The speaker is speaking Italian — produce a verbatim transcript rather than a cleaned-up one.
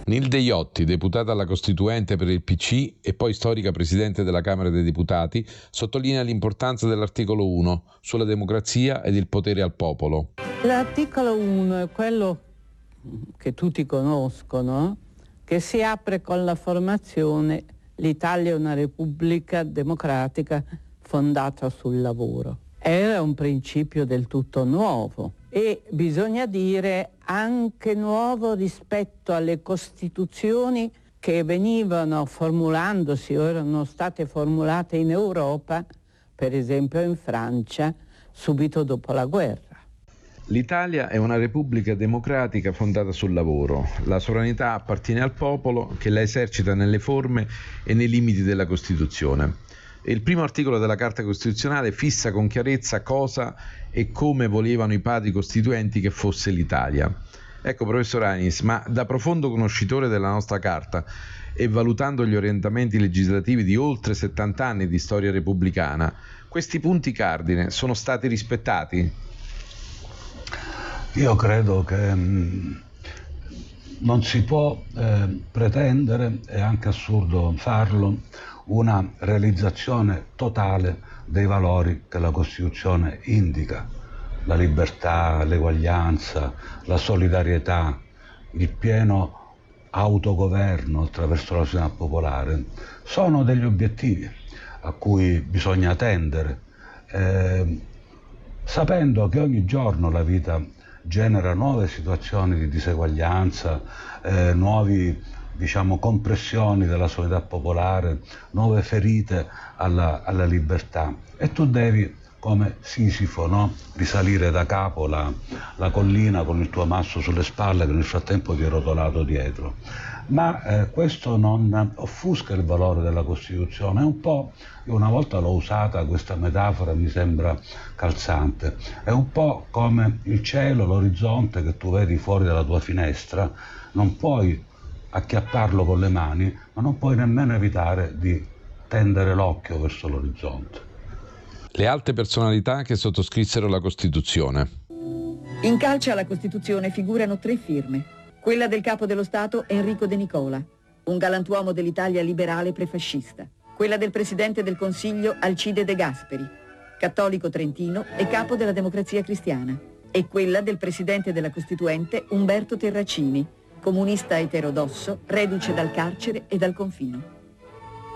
Nilde Iotti, deputata alla Costituente per il P C e poi storica presidente della Camera dei Deputati, sottolinea l'importanza dell'articolo uno sulla democrazia ed il potere al popolo. L'articolo uno è quello che tutti conoscono, che si apre con la formazione l'Italia è una repubblica democratica fondata sul lavoro. Era un principio del tutto nuovo e bisogna dire anche nuovo rispetto alle costituzioni che venivano formulandosi o erano state formulate in Europa, per esempio in Francia, subito dopo la guerra. L'Italia è una repubblica democratica fondata sul lavoro. La sovranità appartiene al popolo che la esercita nelle forme e nei limiti della Costituzione. Il primo articolo della Carta Costituzionale fissa con chiarezza cosa e come volevano i padri costituenti che fosse l'Italia. Ecco, professor Ainis, ma da profondo conoscitore della nostra Carta e valutando gli orientamenti legislativi di oltre settanta anni di storia repubblicana, questi punti cardine sono stati rispettati? Io credo che mh, non si può eh, pretendere, è anche assurdo farlo, una realizzazione totale dei valori che la Costituzione indica. La libertà, l'eguaglianza, la solidarietà, il pieno autogoverno attraverso la sovranità popolare sono degli obiettivi a cui bisogna tendere, eh, sapendo che ogni giorno la vita genera nuove situazioni di diseguaglianza, eh, nuovi diciamo, compressioni della solidarietà popolare, nuove ferite alla, alla libertà. E tu devi, come Sisifo, no? risalire da capo la, la collina con il tuo masso sulle spalle che nel frattempo ti è rotolato dietro. Ma eh, questo non offusca il valore della Costituzione. È un po', io una volta l'ho usata questa metafora, mi sembra calzante, è un po' come il cielo, l'orizzonte che tu vedi fuori dalla tua finestra, non puoi acchiapparlo con le mani, ma non puoi nemmeno evitare di tendere l'occhio verso l'orizzonte. Le alte personalità che sottoscrissero la Costituzione. In calce alla Costituzione figurano tre firme. Quella del capo dello Stato Enrico De Nicola, un galantuomo dell'Italia liberale prefascista. Quella del Presidente del Consiglio Alcide De Gasperi, cattolico trentino e capo della Democrazia Cristiana. E quella del Presidente della Costituente Umberto Terracini, comunista eterodosso, reduce dal carcere e dal confino.